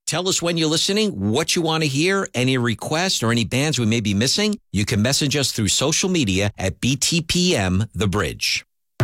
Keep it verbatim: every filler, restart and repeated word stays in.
Tell us when you're listening, what you want to hear, any requests or any bands we may be missing. You can message us through social media at B T P M The Bridge.